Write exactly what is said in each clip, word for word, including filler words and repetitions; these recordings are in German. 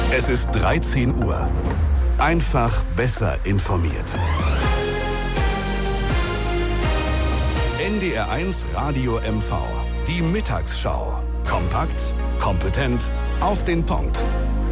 Es ist dreizehn Uhr. Einfach besser informiert. N D R eins Radio M V. Die Mittagsschau. Kompakt, kompetent, auf den Punkt.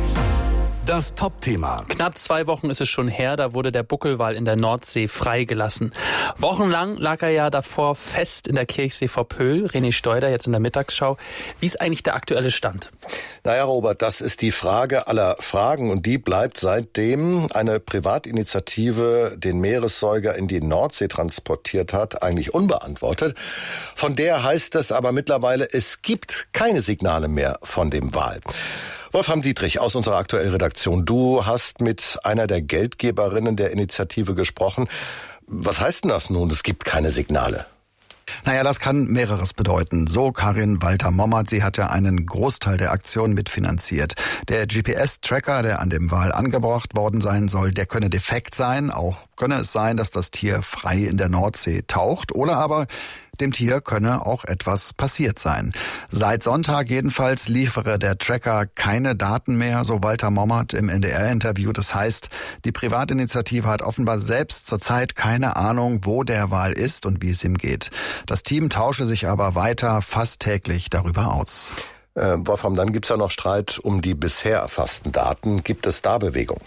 Das Top-Thema. Knapp zwei Wochen ist es schon her, da wurde der Buckelwal in der Nordsee freigelassen. Wochenlang lag er ja davor fest in der Kirchsee vor Pöhl. René Steuder jetzt in der Mittagsschau. Wie ist eigentlich der aktuelle Stand? Naja, Robert, das ist die Frage aller Fragen und die bleibt seitdem eine Privatinitiative den Meeressäuger in die Nordsee transportiert hat, eigentlich unbeantwortet. Von der heißt es aber mittlerweile, es gibt keine Signale mehr von dem Wal. Wolfram Dietrich aus unserer aktuellen Redaktion. Du hast mit einer der Geldgeberinnen der Initiative gesprochen. Was heißt denn das nun? Es gibt keine Signale. Naja, das kann mehreres bedeuten. So Karin Walter-Mommert, sie hat ja einen Großteil der Aktion mitfinanziert. Der G P S-Tracker, der an dem Wal angebracht worden sein soll, der könne defekt sein. Auch könne es sein, dass das Tier frei in der Nordsee taucht. Oder aber dem Tier könne auch etwas passiert sein. Seit Sonntag jedenfalls liefere der Tracker keine Daten mehr, so Walter Mommert im N D R-Interview. Das heißt, die Privatinitiative hat offenbar selbst zurzeit keine Ahnung, wo der Wal ist und wie es ihm geht. Das Team tausche sich aber weiter fast täglich darüber aus. Äh, Wolfram, dann gibt's ja noch Streit um die bisher erfassten Daten. Gibt es da Bewegung?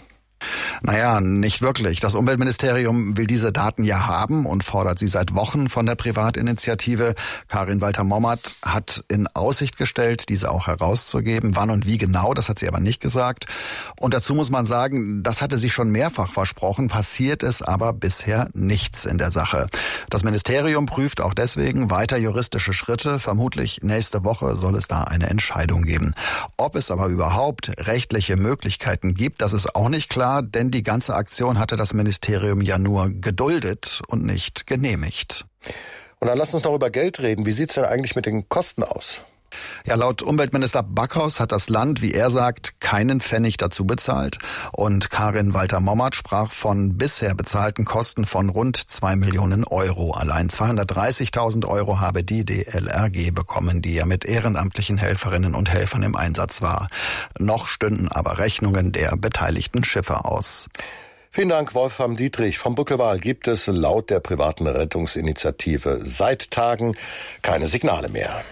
Naja, nicht wirklich. Das Umweltministerium will diese Daten ja haben und fordert sie seit Wochen von der Privatinitiative. Karin Walter-Mommert hat in Aussicht gestellt, diese auch herauszugeben. Wann und wie genau, das hat sie aber nicht gesagt. Und dazu muss man sagen, das hatte sie schon mehrfach versprochen, passiert ist aber bisher nichts in der Sache. Das Ministerium prüft auch deswegen weiter juristische Schritte. Vermutlich nächste Woche soll es da eine Entscheidung geben. Ob es aber überhaupt rechtliche Möglichkeiten gibt, das ist auch nicht klar. Denn die ganze Aktion hatte das Ministerium ja nur geduldet und nicht genehmigt. Und dann lass uns noch über Geld reden. Wie sieht's denn eigentlich mit den Kosten aus? Ja, laut Umweltminister Backhaus hat das Land, wie er sagt, keinen Pfennig dazu bezahlt. Und Karin Walter-Mommert sprach von bisher bezahlten Kosten von rund zwei Millionen Euro. Allein zweihundertdreißigtausend Euro habe die D L R G bekommen, die ja mit ehrenamtlichen Helferinnen und Helfern im Einsatz war. Noch stünden aber Rechnungen der beteiligten Schiffe aus. Vielen Dank, Wolfram Dietrich. Vom Buckelwal gibt es laut der privaten Rettungsinitiative seit Tagen keine Signale mehr.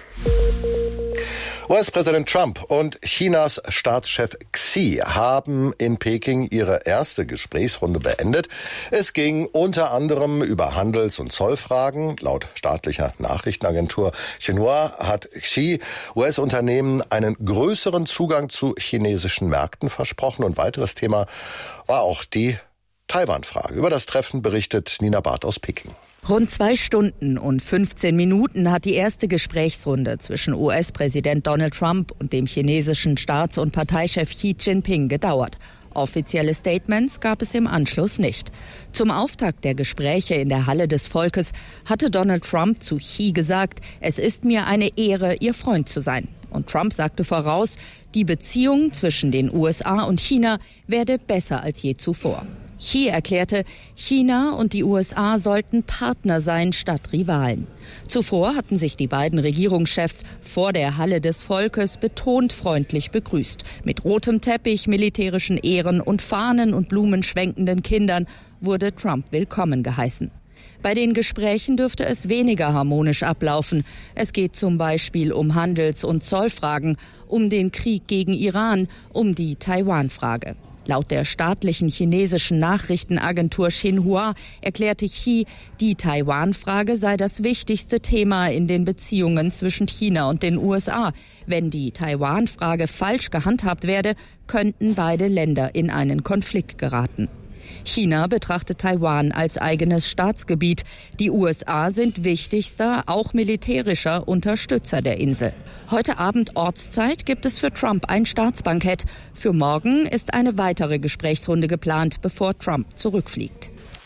U S-Präsident Trump und Chinas Staatschef Xi haben in Peking ihre erste Gesprächsrunde beendet. Es ging unter anderem über Handels- und Zollfragen. Laut staatlicher Nachrichtenagentur Xinhua hat Xi U S-Unternehmen einen größeren Zugang zu chinesischen Märkten versprochen. Und weiteres Thema war auch die Taiwan-Frage. Über das Treffen berichtet Nina Barth aus Peking. Rund zwei Stunden und fünfzehn Minuten hat die erste Gesprächsrunde zwischen U S-Präsident Donald Trump und dem chinesischen Staats- und Parteichef Xi Jinping gedauert. Offizielle Statements gab es im Anschluss nicht. Zum Auftakt der Gespräche in der Halle des Volkes hatte Donald Trump zu Xi gesagt, es ist mir eine Ehre, Ihr Freund zu sein. Und Trump sagte voraus, die Beziehung zwischen den U S A und China werde besser als je zuvor. Xi erklärte, China und die U S A sollten Partner sein statt Rivalen. Zuvor hatten sich die beiden Regierungschefs vor der Halle des Volkes betont freundlich begrüßt. Mit rotem Teppich, militärischen Ehren und Fahnen und blumenschwenkenden Kindern wurde Trump willkommen geheißen. Bei den Gesprächen dürfte es weniger harmonisch ablaufen. Es geht zum Beispiel um Handels- und Zollfragen, um den Krieg gegen Iran, um die Taiwan-Frage. Laut der staatlichen chinesischen Nachrichtenagentur Xinhua erklärte Xi, die Taiwan-Frage sei das wichtigste Thema in den Beziehungen zwischen China und den U S A. Wenn die Taiwan-Frage falsch gehandhabt werde, könnten beide Länder in einen Konflikt geraten. China betrachtet Taiwan als eigenes Staatsgebiet. Die U S A sind wichtigster, auch militärischer Unterstützer der Insel. Heute Abend Ortszeit gibt es für Trump ein Staatsbankett. Für morgen ist eine weitere Gesprächsrunde geplant, bevor Trump zurückfliegt.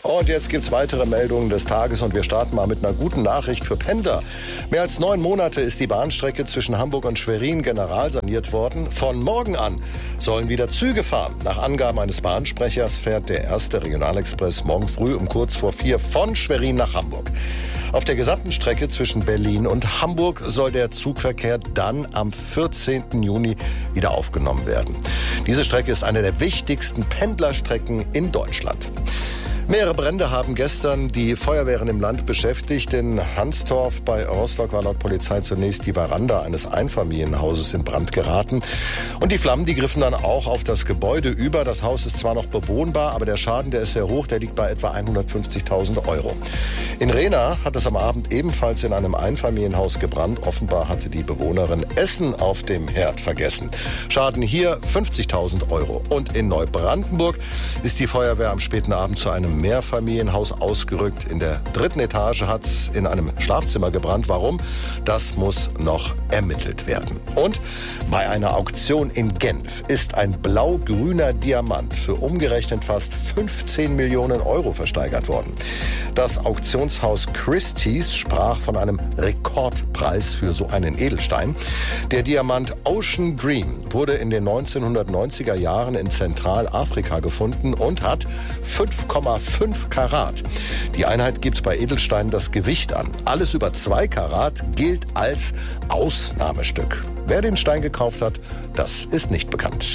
Und jetzt gibt's weitere Meldungen des Tages und wir starten mal mit einer guten Nachricht für Pendler. Mehr als neun Monate ist die Bahnstrecke zwischen Hamburg und Schwerin generalsaniert worden. Von morgen an sollen wieder Züge fahren. Nach Angaben eines Bahnsprechers fährt der erste Regionalexpress morgen früh um kurz vor vier von Schwerin nach Hamburg. Auf der gesamten Strecke zwischen Berlin und Hamburg soll der Zugverkehr dann am vierzehnten Juni wieder aufgenommen werden. Diese Strecke ist eine der wichtigsten Pendlerstrecken in Deutschland. Mehrere Brände haben gestern die Feuerwehren im Land beschäftigt. In Hansdorf bei Rostock war laut Polizei zunächst die Veranda eines Einfamilienhauses in Brand geraten. Und die Flammen, die griffen dann auch auf das Gebäude über. Das Haus ist zwar noch bewohnbar, aber der Schaden, der ist sehr hoch. Der liegt bei etwa hundertfünfzigtausend Euro. In Rehna hat es am Abend ebenfalls in einem Einfamilienhaus gebrannt. Offenbar hatte die Bewohnerin Essen auf dem Herd vergessen. Schaden hier fünfzigtausend Euro. Und in Neubrandenburg ist die Feuerwehr am späten Abend zu einem Mehrfamilienhaus ausgerückt. In der dritten Etage hat es in einem Schlafzimmer gebrannt. Warum? Das muss noch ermittelt werden. Und bei einer Auktion in Genf ist ein blau-grüner Diamant für umgerechnet fast fünfzehn Millionen Euro versteigert worden. Das Auktionshaus Christie's sprach von einem Rekordpreis für so einen Edelstein. Der Diamant Ocean Dream wurde in den neunzehnhundertneunziger Jahren in Zentralafrika gefunden und hat fünf Komma fünf Karat. Die Einheit gibt bei Edelsteinen das Gewicht an. Alles über zwei Karat gilt als Ausnahmestück. Wer den Stein gekauft hat, das ist nicht bekannt.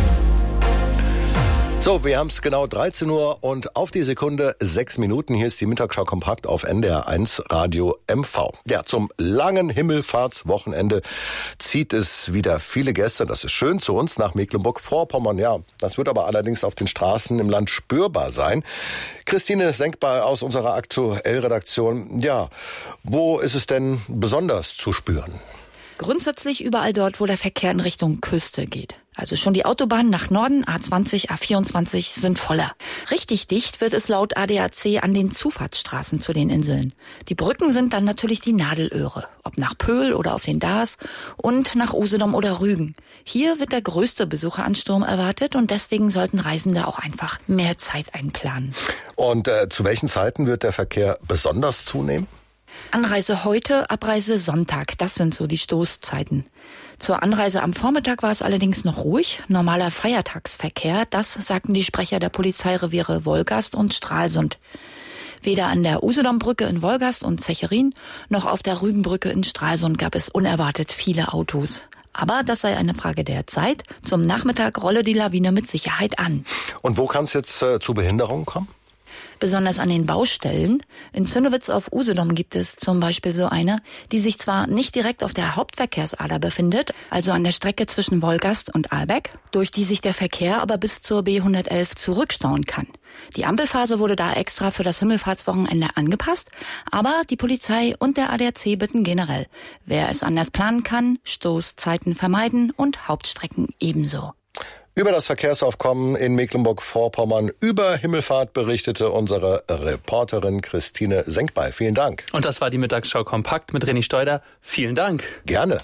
So, wir haben es genau dreizehn Uhr und auf die Sekunde sechs Minuten. Hier ist die Mittagsschau kompakt auf N D R eins Radio M V. Ja, zum langen Himmelfahrtswochenende zieht es wieder viele Gäste. Das ist schön zu uns nach Mecklenburg-Vorpommern. Ja, das wird aber allerdings auf den Straßen im Land spürbar sein. Christine Senkbeil aus unserer Aktuell-Redaktion. Ja, wo ist es denn besonders zu spüren? Grundsätzlich überall dort, wo der Verkehr in Richtung Küste geht. Also schon die Autobahnen nach Norden, A zwanzig, A vierundzwanzig, sind voller. Richtig dicht wird es laut A D A C an den Zufahrtsstraßen zu den Inseln. Die Brücken sind dann natürlich die Nadelöhre, ob nach Pöhl oder auf den Daas und nach Usedom oder Rügen. Hier wird der größte Besucheransturm erwartet und deswegen sollten Reisende auch einfach mehr Zeit einplanen. Und äh, zu welchen Zeiten wird der Verkehr besonders zunehmen? Anreise heute, Abreise Sonntag, das sind so die Stoßzeiten. Zur Anreise am Vormittag war es allerdings noch ruhig. Normaler Feiertagsverkehr, das sagten die Sprecher der Polizeireviere Wolgast und Stralsund. Weder an der Usedombrücke in Wolgast und Zecherin noch auf der Rügenbrücke in Stralsund gab es unerwartet viele Autos. Aber das sei eine Frage der Zeit. Zum Nachmittag rolle die Lawine mit Sicherheit an. Und wo kann es jetzt äh, zu Behinderungen kommen? Besonders an den Baustellen. In Zünnewitz auf Usedom gibt es zum Beispiel so eine, die sich zwar nicht direkt auf der Hauptverkehrsader befindet, also an der Strecke zwischen Wolgast und Ahlbeck, durch die sich der Verkehr aber bis zur B hundertelf zurückstauen kann. Die Ampelphase wurde da extra für das Himmelfahrtswochenende angepasst, aber die Polizei und der A D A C bitten generell, wer es anders planen kann, Stoßzeiten vermeiden und Hauptstrecken ebenso. Über das Verkehrsaufkommen in Mecklenburg-Vorpommern über Himmelfahrt berichtete unsere Reporterin Christine Senkbeil. Vielen Dank. Und das war die Mittagsschau kompakt mit René Steuder. Vielen Dank. Gerne.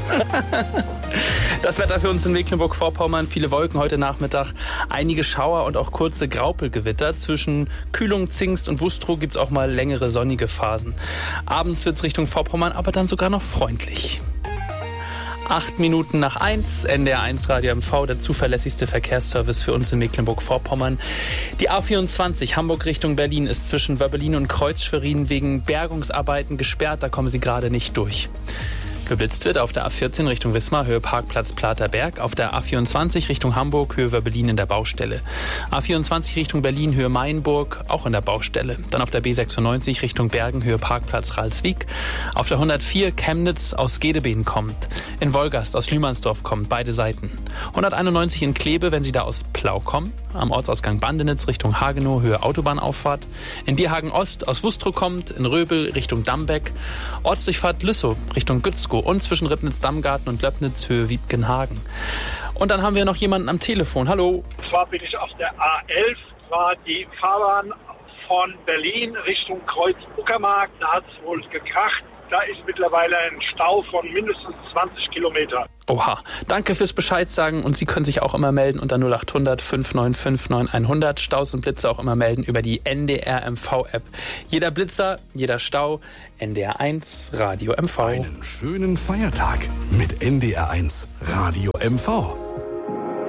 Das Wetter für uns in Mecklenburg-Vorpommern. Viele Wolken heute Nachmittag. Einige Schauer und auch kurze Graupelgewitter. Zwischen Kühlung, Zingst und Wustrow gibt's auch mal längere sonnige Phasen. Abends wird's Richtung Vorpommern, aber dann sogar noch freundlich. Acht Minuten nach eins, N D R eins Radio M V, der zuverlässigste Verkehrsservice für uns in Mecklenburg-Vorpommern. Die A vierundzwanzig Hamburg Richtung Berlin ist zwischen Wöbbelin und Kreuzschwerin wegen Bergungsarbeiten gesperrt, da kommen Sie gerade nicht durch. Geblitzt wird auf der A vierzehn Richtung Wismar, Höhe Parkplatz Platerberg. Auf der A vierundzwanzig Richtung Hamburg, Höhe Wöbbelin in der Baustelle. A vierundzwanzig Richtung Berlin, Höhe Mainburg, auch in der Baustelle. Dann auf der B sechsundneunzig Richtung Bergen, Höhe Parkplatz Ralswiek. Auf der hundertvier Chemnitz aus Gedebeen kommt. In Wolgast aus Lühmannsdorf kommt, beide Seiten. hunderteinundneunzig in Klebe, wenn Sie da aus Plau kommen. Am Ortsausgang Bandenitz Richtung Hagenow, Höhe Autobahnauffahrt. In Dierhagen Ost aus Wustrow kommt. In Röbel Richtung Dambeck. Ortsdurchfahrt Lüssow Richtung Gützkow. Und zwischen Ribnitz-Dammgarten und Löbnitz, Höhe Wiebkenhagen. Und dann haben wir noch jemanden am Telefon. Hallo. Und zwar bin ich auf der A elf, war die Fahrbahn von Berlin Richtung Kreuz-Uckermark. Da hat es wohl gekracht. Da ist mittlerweile ein Stau von mindestens zwanzig Kilometer. Oha, danke fürs Bescheid sagen und Sie können sich auch immer melden unter null acht hundert fünf neun fünf neun hundert. Staus und Blitze auch immer melden über die N D R M V-App. Jeder Blitzer, jeder Stau, N D R eins Radio M V. Einen schönen Feiertag mit N D R eins Radio M V.